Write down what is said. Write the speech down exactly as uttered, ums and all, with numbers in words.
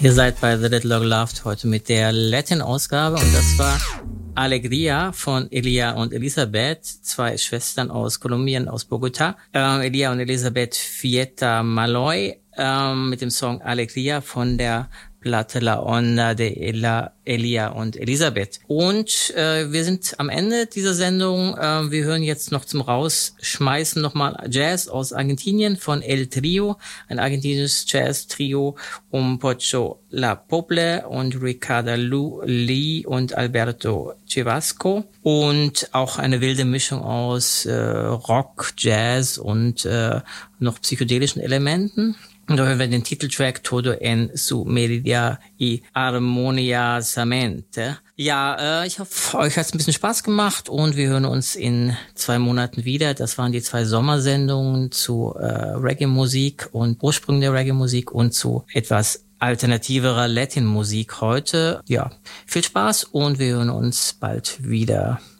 Ihr seid bei The Little Dog Loved heute mit der Latin-Ausgabe und das war Alegría von Elia und Elisabeth, zwei Schwestern aus Kolumbien, aus Bogotá. Ähm, Elia und Elisabeth Fieta Maloy ähm, mit dem Song Alegría von der Platte La Onda de Ela, Elia und Elisabeth. Und äh, wir sind am Ende dieser Sendung. Äh, wir hören jetzt noch zum Rausschmeißen nochmal Jazz aus Argentinien von El Trio, ein argentinisches Jazz-Trio um Pocho La Poble und Ricardo Lu Lee und Alberto Chivasco. Und auch eine wilde Mischung aus äh, Rock, Jazz und äh, noch psychedelischen Elementen. Und da hören wir den Titeltrack Todo en su medida y armoniosamente. Ja, äh, ich hoffe, euch hat's ein bisschen Spaß gemacht und wir hören uns in zwei Monaten wieder. Das waren die zwei Sommersendungen zu äh, Reggae-Musik und Ursprüngen der Reggae-Musik und zu etwas alternativerer Latin-Musik heute. Ja, viel Spaß und wir hören uns bald wieder.